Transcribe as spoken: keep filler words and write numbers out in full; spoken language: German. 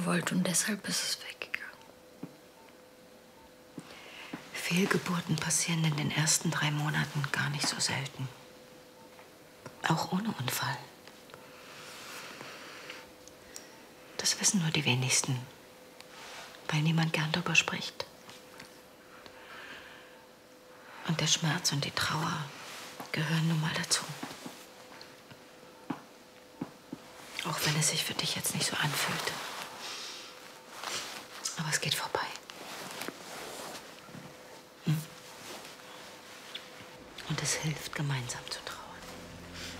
gewollt und deshalb ist es weggegangen. Fehlgeburten passieren in den ersten drei Monaten gar nicht so selten. Auch ohne Unfall. Das wissen nur die wenigsten, weil niemand gern darüber spricht. Und der Schmerz und die Trauer gehören nun mal dazu. Auch wenn es sich für dich jetzt nicht so anfühlt. Aber es geht vorbei. Hm? Und es hilft, gemeinsam